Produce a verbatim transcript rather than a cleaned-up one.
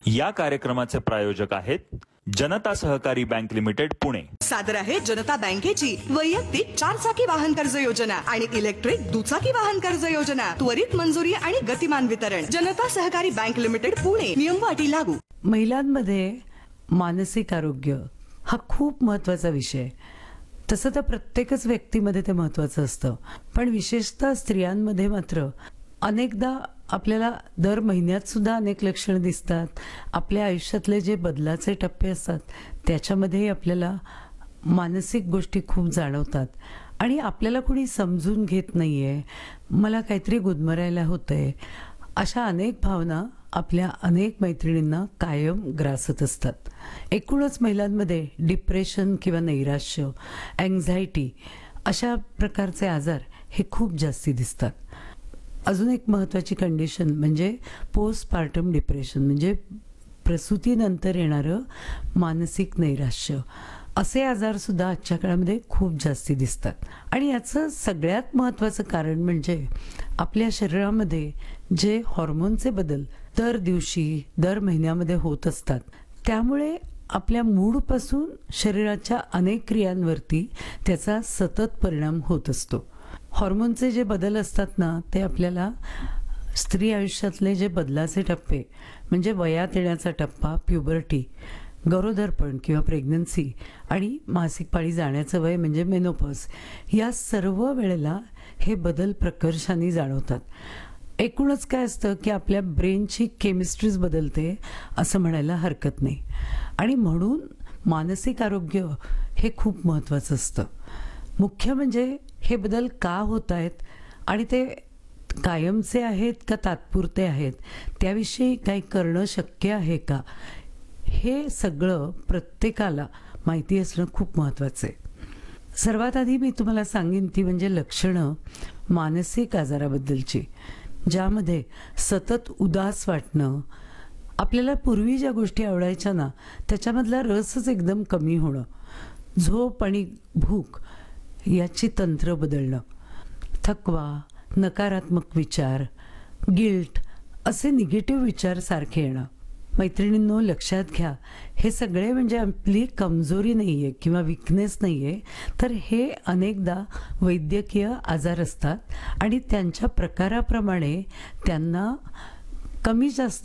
या कार्यक्रमाचे प्रायोजक आहेत जनता सहकारी बँक लिमिटेड पुणे। सादर आहे जनता बँकेची वैयक्तिक चार चाकी वाहन कर्ज योजना आणि इलेक्ट्रिक दुचाकी वाहन कर्ज योजना, त्वरित मंजुरी आणि गतिमान वितरण। जनता सहकारी बँक लिमिटेड पुणे, नियम व अटी लागू। महिलांमध्ये मानसिक आरोग्य हा खूप महत्त्वाचा विषय। तसं तर प्रत्येकच व्यक्तीमध्ये ते महत्त्वाचं असतं, पण विशेषतः स्त्रियांमध्ये मात्र अनेकदा आपल्याला दर महिन्यात सुद्धा अनेक लक्षणं दिसतात। आपल्या आयुष्यातले जे बदलाचे टप्पे असतात त्याच्यामध्येही आपल्याला मानसिक गोष्टी खूप जाणवतात आणि आपल्याला कोणी समजून घेत नाहीये, मला काहीतरी गुदमरायला होतंय, अशा अनेक भावना आपल्या अनेक मैत्रिणींना कायम ग्रासत असतात। एकूणच महिलांमध्ये डिप्रेशन किंवा नैराश्य, अँक्झायटी अशा प्रकारचे आजार हे खूप जास्ती दिसतात। अजून एक महत्त्वाची कंडिशन म्हणजे पोस्टपार्टम डिप्रेशन, म्हणजे प्रसूतीनंतर येणारं मानसिक नैराश्य। असे आजार सुद्धा आजच्या काळामध्ये खूप जास्ती दिसतात आणि याचं सगळ्यात महत्त्वाचं कारण म्हणजे आपल्या शरीरामध्ये जे हॉर्मोनचे बदल दर दिवशी दर महिन्यामध्ये होत असतात, त्यामुळे आपल्या मूडपासून शरीराच्या अनेक क्रियांवरती त्याचा सतत परिणाम होत असतो। हॉर्मोनचे जे बदल असतात ना, ते आपल्याला स्त्री आयुष्यातले जे बदलाचे टप्पे म्हणजे वयात येण्याचा टप्पा, प्युबर्टी, गरोदरपण किंवा प्रेग्नन्सी आणि मासिक पाळी जाण्याचं वय म्हणजे मेनोपॉज, या सर्व वेळेला हे बदल प्रकर्षाने जाणवतात। एकूणच काय असतं की आपल्या ब्रेनची केमिस्ट्रीज बदलते असं म्हणायला हरकत नाही आणि म्हणून मानसिक आरोग्य हे खूप महत्त्वाचं असतं। मुख्य म्हणजे हे बदल का होत आहेत आणि ते कायमचे आहेत का तात्पुरते आहेत, त्याविषयी काही करणं शक्य आहे का, हे सगळं प्रत्येकाला माहिती असणं खूप महत्त्वाचं आहे। सर्वात आधी मी तुम्हाला सांगेन ती म्हणजे लक्षणं मानसिक आजाराबद्दलची, ज्यामध्ये सतत उदास वाटणं, आपल्याला पूर्वी ज्या गोष्टी आवडायच्या ना त्याच्यामधला रसच एकदम कमी होणं, झोप आणि भूक याची तंत्र बदलणं, थकवा, नकारात्मक विचार, गिल्ट असे निगेटिव्ह विचार सारखे येणं। मैत्रिणींनो, लक्षात घ्या, हे सगळे म्हणजे आपली कमजोरी नाही आहे किंवा विकनेस नाही आहे, तर हे अनेकदा वैद्यकीय आजार असतात आणि त्यांच्या प्रकाराप्रमाणे त्यांना कमी जास्त